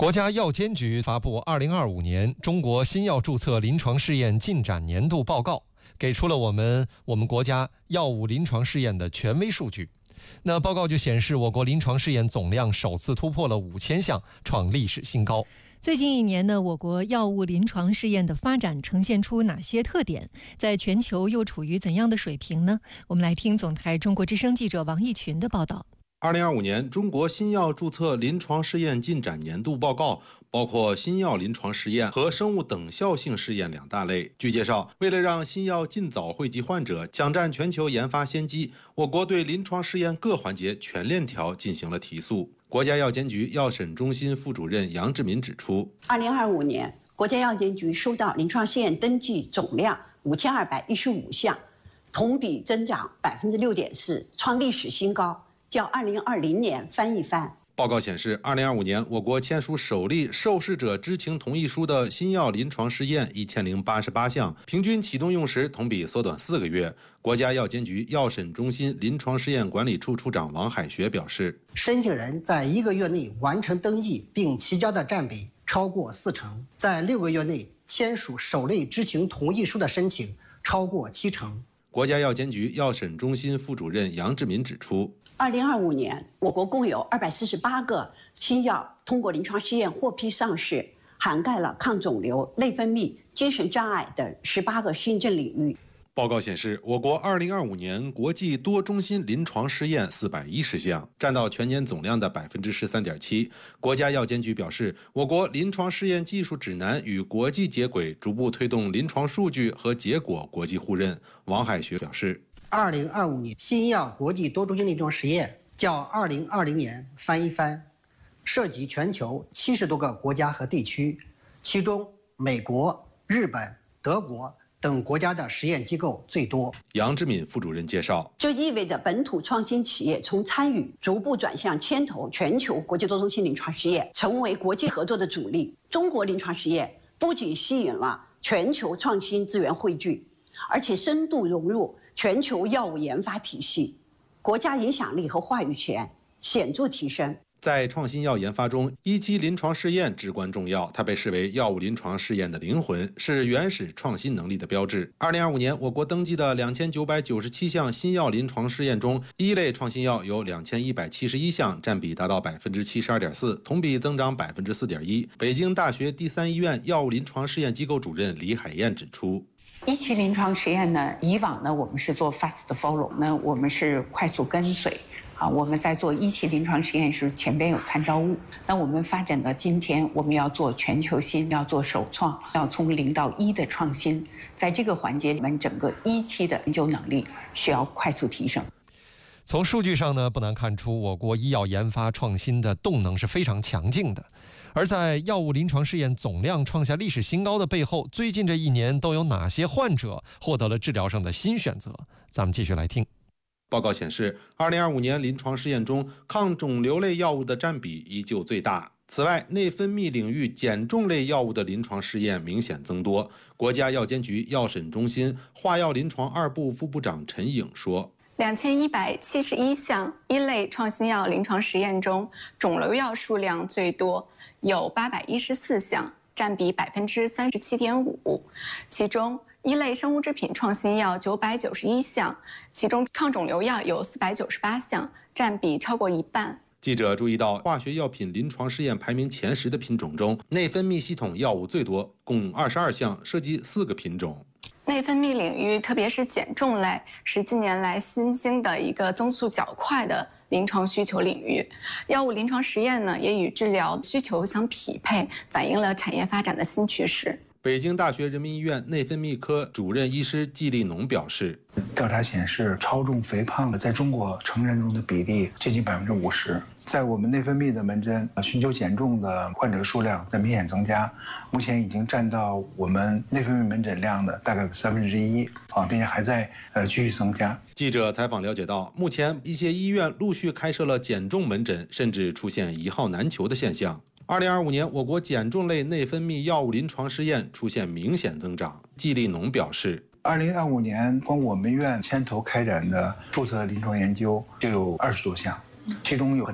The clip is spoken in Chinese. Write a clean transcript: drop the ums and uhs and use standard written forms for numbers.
国家药监局发布2025年中国新药注册临床试验进展年度报告，给出了我们国家药物临床试验的权威数据。那报告就显示，我国临床试验总量首次突破了5000项，创历史新高。 最近一年呢，我国药物临床试验的发展呈现出哪些特点？在全球又处于怎样的水平呢？我们来听总台中国之声记者王义群的报道。 2025年中国新药注册临床试验进展年度报告包括新药临床试验和生物等效性试验两大类。据介绍，为了让新药尽早惠及患者，抢占全球研发先机，我国对临床试验各环节全链条进行了提速。国家药监局药审中心副主任杨志民指出 ，2025年国家药监局收到临床试验登记总量5215项，同比增长6.4%，创历史新高，较2020年翻一番。 报告显示，2025年我国签署首例受试者知情同意书的新药临床试验1088项，平均启动用时同比缩短4个月。国家药监局药审中心临床试验管理处处长王海学表示， 申请人在1个月内完成登记并提交的占比超过40%，在6个月内签署首类知情同意书的申请超过70%。 国家药监局药审中心副主任杨志民指出 ，2025年，我国共有248个新药通过临床试验获批上市，涵盖了抗肿瘤、内分泌、精神障碍等18个新症领域。 报告显示，我国2025年国际多中心临床试验410项，占到全年总量的13.7%。国家药监局表示，我国临床试验技术指南与国际接轨，逐步推动临床数据和结果国际互认。王海学表示 ，2025年新药国际多中心临床实验较2020年翻一番，涉及全球70多个国家和地区，其中美国、日本、德国等国家的实验机构最多。 杨志敏副主任介绍， 这意味着本土创新企业从参与逐步转向牵头全球国际多中心临床试验，成为国际合作的主力。中国临床试验不仅吸引了全球创新资源汇聚，而且深度融入全球药物研发体系，国家影响力和话语权显著提升。 在创新药研发中，1期临床试验至关重要，它被视为药物临床试验的灵魂，是原始创新能力的标志。2025年，我国登记的2997项新药临床试验中，一类创新药有2171项，占比达到72.4%，同比增长4.1%。北京大学第3医院药物临床试验机构主任李海燕指出 ，1期临床实验呢，以往呢我们是做 fast follow， 呢我们是快速跟随。我们在做1期临床实验时，前边有参照物。那我们发展到今天，我们要做全球性，要做首创，要从0到1的创新。在这个环节里面，整个1期的研究能力需要快速提升。 从数据上呢，不难看出我国医药研发创新的动能是非常强劲的。而在药物临床试验总量创下历史新高的背后，最近这一年都有哪些患者获得了治疗上的新选择？咱们继续来听。 报告显示，2025年临床试验中，抗肿瘤类药物的占比依旧最大。此外，内分泌领域减重类药物的临床试验明显增多。国家药监局药审中心化药临床2部副部长陈颖说 ，2171项一类创新药临床实验中，肿瘤药数量最多，有814项，占比37.5%，其中一类生物制品创新药991项，其中抗肿瘤药有498项，占比超过一半。 记者注意到，化学药品临床试验排名前10的品种中，内分泌系统药物最多，共22项，涉及4个品种。 内分泌领域，特别是减重类，是近年来新兴的一个增速较快的临床需求领域。药物临床实验呢，也与治疗需求相匹配，反映了产业发展的新趋势。 北京大学人民医院内分泌科主任医师季立农表示， 调查显示，超重肥胖的在中国成人中的比例接近50%。在我们内分泌的门诊，寻求减重的患者数量在明显增加，目前已经占到我们内分泌门诊量的大概1/3，并且还在继续增加。 记者采访了解到，目前一些医院陆续开设了减重门诊，甚至出现一号难求的现象。2025年，我国减重类内分泌药物临床试验出现明显增长。季立农表示 ，2025年光我们院牵头开展的注册临床研究就有20多项，其中有